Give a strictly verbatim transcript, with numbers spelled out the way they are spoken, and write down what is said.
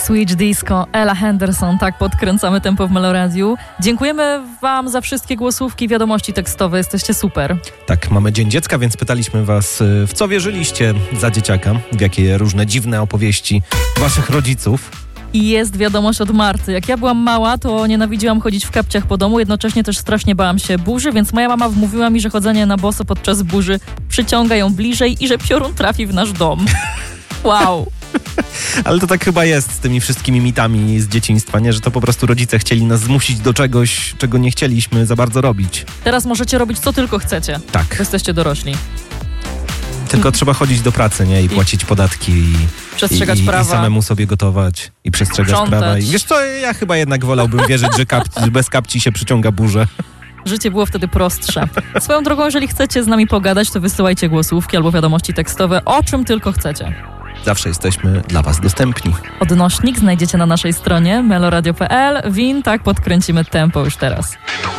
Switch Disco, Ella Henderson, tak podkręcamy tempo w Meloradiu. Dziękujemy wam za wszystkie głosówki, wiadomości tekstowe, jesteście super. Tak, mamy Dzień Dziecka, więc pytaliśmy was, w co wierzyliście za dzieciaka, w jakie różne dziwne opowieści waszych rodziców. I jest wiadomość od Marty. Jak ja byłam mała, to nienawidziłam chodzić w kapciach po domu, jednocześnie też strasznie bałam się burzy, więc moja mama wmówiła mi, że chodzenie na boso podczas burzy przyciąga ją bliżej i że piorun trafi w nasz dom. Wow. Ale to tak chyba jest z tymi wszystkimi mitami z dzieciństwa, nie? Że to po prostu rodzice chcieli nas zmusić do czegoś, czego nie chcieliśmy za bardzo robić. Teraz możecie robić co tylko chcecie. Tak. Bo jesteście dorośli. Tylko trzeba chodzić do pracy, nie? I płacić podatki. I, przestrzegać i, i, prawa. I samemu sobie gotować. I przestrzegać Sprzątać. prawa. I wiesz co, ja chyba jednak wolałbym wierzyć, że, kapci, że bez kapci się przyciąga burzę. Życie było wtedy prostsze. Swoją drogą, jeżeli chcecie z nami pogadać, to wysyłajcie głosówki albo wiadomości tekstowe, o czym tylko chcecie. Zawsze jesteśmy dla was dostępni. Odnośnik znajdziecie na naszej stronie meloradio kropka p l. Win, tak podkręcimy tempo już teraz.